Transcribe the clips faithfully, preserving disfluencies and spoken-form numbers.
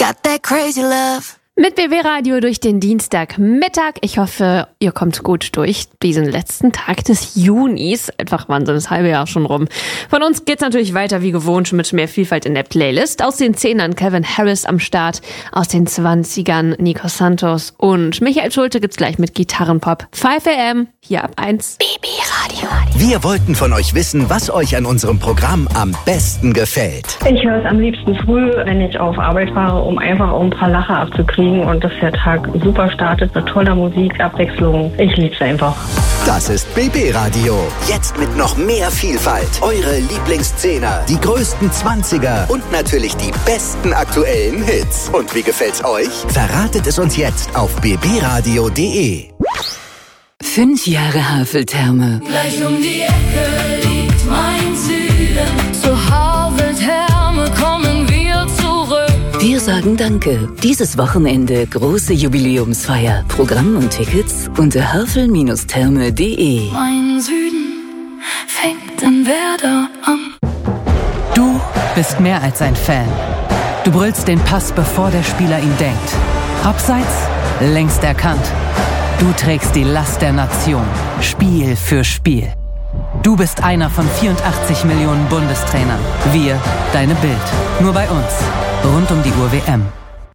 Got that crazy love. Mit B B Radio durch den Dienstagmittag. Ich hoffe, ihr kommt gut durch diesen letzten Tag des Junis. Einfach Wahnsinn, das halbe Jahr schon rum. Von uns geht's natürlich weiter wie gewohnt mit mehr Vielfalt in der Playlist. Aus den Zehnern Calvin Harris am Start, aus den Zwanzigern Nico Santos und Michael Schulte gibt's gleich mit Gitarrenpop. fünf A M, hier ab eins. B B Radio. Wir wollten von euch wissen, was euch an unserem Programm am besten gefällt. Ich höre es am liebsten früh, wenn ich auf Arbeit fahre, um einfach um ein paar Lacher abzukriegen und dass der Tag super startet mit toller Musik, Abwechslung. Ich liebe es einfach. Das ist B B Radio. Jetzt mit noch mehr Vielfalt. Eure Lieblingszehner, die größten Zwanziger und natürlich die besten aktuellen Hits. Und wie gefällt's euch? Verratet es uns jetzt auf b b radio punkt d e. Fünf Jahre Haveltherme. Gleich um die Ecke liegt mein Süden. Zur Haveltherme kommen wir zurück. Wir sagen Danke. Dieses Wochenende große Jubiläumsfeier. Programm und Tickets unter havel Bindestrich therme punkt d e. Mein Süden fängt in Werder an. Du bist mehr als ein Fan. Du brüllst den Pass, bevor der Spieler ihn denkt. Abseits, längst erkannt. Du trägst die Last der Nation, Spiel für Spiel. Du bist einer von vierundachtzig Millionen Bundestrainern. Wir, deine Bild. Nur bei uns. Rund um die Uhr W M.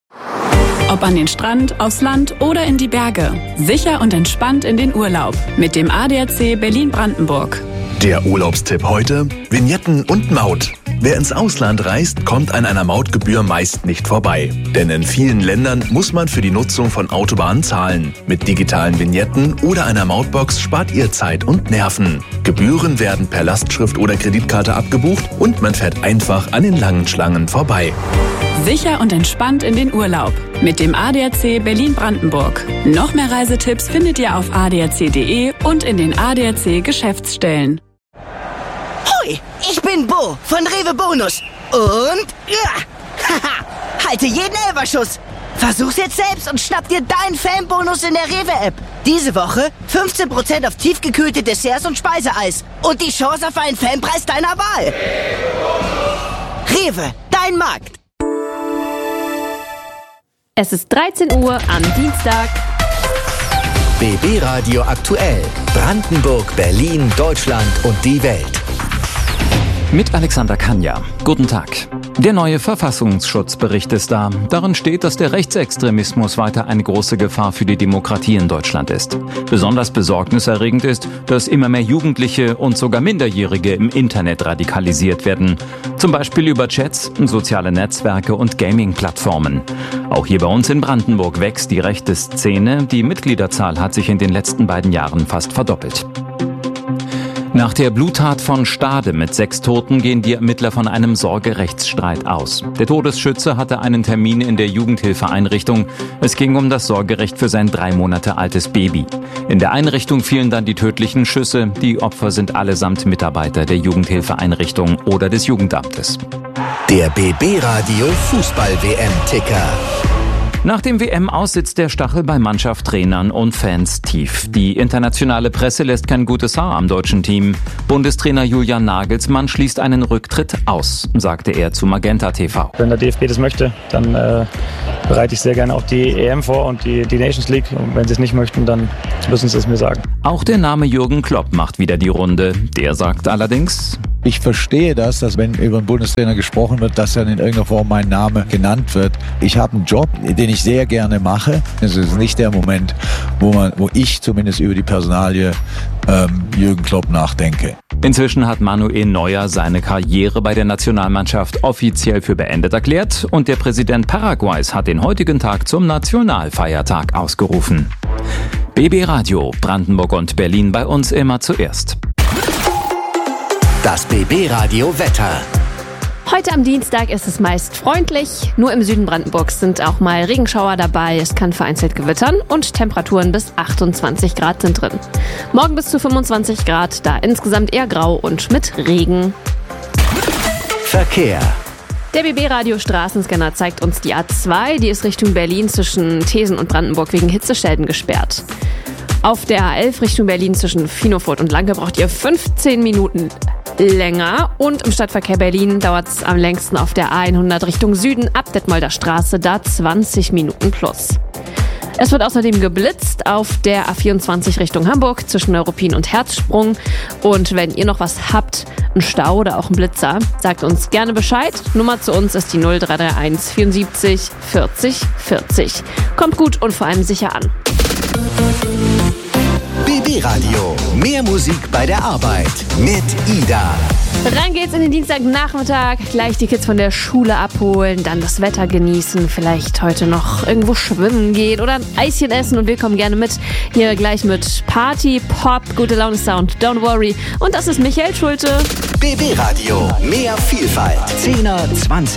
Ob an den Strand, aufs Land oder in die Berge. Sicher und entspannt in den Urlaub. Mit dem A D A C Berlin-Brandenburg. Der Urlaubstipp heute: Vignetten und Maut. Wer ins Ausland reist, kommt an einer Mautgebühr meist nicht vorbei. Denn in vielen Ländern muss man für die Nutzung von Autobahnen zahlen. Mit digitalen Vignetten oder einer Mautbox spart ihr Zeit und Nerven. Gebühren werden per Lastschrift oder Kreditkarte abgebucht und man fährt einfach an den langen Schlangen vorbei. Sicher und entspannt in den Urlaub. Mit dem A D A C Berlin-Brandenburg. Noch mehr Reisetipps findet ihr auf a d a c punkt d e und in den A D A C Geschäftsstellen. Hoi, ich bin Bo von Rewe Bonus. Und ja, haha, halte jeden Elferschuss. Versuch's jetzt selbst und schnapp dir deinen Fanbonus in der Rewe-App. Diese Woche fünfzehn Prozent auf tiefgekühlte Desserts und Speiseeis. Und die Chance auf einen Fanpreis deiner Wahl. Rewe, dein Markt. Es ist dreizehn Uhr am Dienstag. B B Radio aktuell. Brandenburg, Berlin, Deutschland und die Welt. Mit Alexander Kanja. Guten Tag. Der neue Verfassungsschutzbericht ist da. Darin steht, dass der Rechtsextremismus weiter eine große Gefahr für die Demokratie in Deutschland ist. Besonders besorgniserregend ist, dass immer mehr Jugendliche und sogar Minderjährige im Internet radikalisiert werden. Zum Beispiel über Chats, soziale Netzwerke und Gaming-Plattformen. Auch hier bei uns in Brandenburg wächst die rechte Szene. Die Mitgliederzahl hat sich in den letzten beiden Jahren fast verdoppelt. Nach der Bluttat von Stade mit sechs Toten gehen die Ermittler von einem Sorgerechtsstreit aus. Der Todesschütze hatte einen Termin in der Jugendhilfeeinrichtung. Es ging um das Sorgerecht für sein drei Monate altes Baby. In der Einrichtung fielen dann die tödlichen Schüsse. Die Opfer sind allesamt Mitarbeiter der Jugendhilfeeinrichtung oder des Jugendamtes. Der B B Radio Fußball-W M-Ticker. Nach dem W M-Aus sitzt der Stachel bei Mannschaft, Trainern und Fans tief. Die internationale Presse lässt kein gutes Haar am deutschen Team. Bundestrainer Julian Nagelsmann schließt einen Rücktritt aus, sagte er zu Magenta T V. Wenn der D F B das möchte, dann äh, bereite ich sehr gerne auch die E M vor und die, die Nations League. Und wenn sie es nicht möchten, dann müssen sie es mir sagen. Auch der Name Jürgen Klopp macht wieder die Runde. Der sagt allerdings: Ich verstehe das, dass wenn über einen Bundestrainer gesprochen wird, dass dann in irgendeiner Form mein Name genannt wird. Ich habe einen Job, den ich sehr gerne mache. Es ist nicht der Moment, wo man, wo ich zumindest über die Personalie ähm, Jürgen Klopp nachdenke. Inzwischen hat Manuel Neuer seine Karriere bei der Nationalmannschaft offiziell für beendet erklärt und der Präsident Paraguays hat den heutigen Tag zum Nationalfeiertag ausgerufen. B B Radio, Brandenburg und Berlin bei uns immer zuerst. Das B B Radio Wetter. Heute am Dienstag ist es meist freundlich. Nur im Süden Brandenburgs sind auch mal Regenschauer dabei. Es kann vereinzelt gewittern und Temperaturen bis achtundzwanzig Grad sind drin. Morgen bis zu fünfundzwanzig Grad, da insgesamt eher grau und mit Regen. Verkehr. Der B B-Radio Straßenscanner zeigt uns die A zwei. Die ist Richtung Berlin zwischen Thesen und Brandenburg wegen Hitzeschäden gesperrt. Auf der A elf Richtung Berlin zwischen Finofurt und Lanke braucht ihr fünfzehn Minuten länger und im Stadtverkehr Berlin dauert es am längsten auf der A hundert Richtung Süden ab Detmolder Straße, da zwanzig Minuten plus. Es wird außerdem geblitzt auf der A vierundzwanzig Richtung Hamburg zwischen Neuruppin und Herzsprung. Und wenn ihr noch was habt, einen Stau oder auch einen Blitzer, sagt uns gerne Bescheid. Nummer zu uns ist die null drei drei eins vierundsiebzig vierzig vierzig. Kommt gut und vor allem sicher an. B B Radio. Mehr Musik bei der Arbeit mit Ida. Rein geht's in den Dienstagnachmittag, gleich die Kids von der Schule abholen, dann das Wetter genießen, vielleicht heute noch irgendwo schwimmen gehen oder ein Eischen essen und wir kommen gerne mit. Hier gleich mit Party, Pop, gute Laune Sound, Don't Worry und das ist Michael Schulte. B B Radio, mehr Vielfalt. zehner, zwanziger